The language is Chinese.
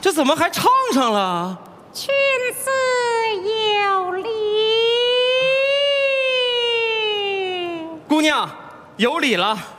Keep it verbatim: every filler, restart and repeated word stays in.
这怎么还唱上了？ 君子有礼。 姑娘，有礼了。